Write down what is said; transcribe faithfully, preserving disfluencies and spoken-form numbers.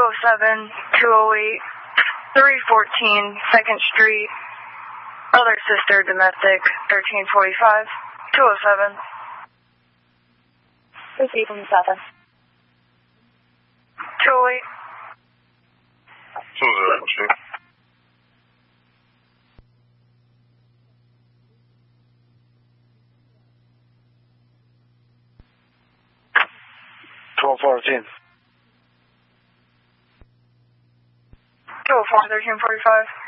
oh seven, two oh eight, three fourteen second Street. Other sister, domestic, thirteen forty-five, two oh seven. Proceed from seven. two oh eight. two oh zero. twelve fourteen. two oh four, thirteen forty-five.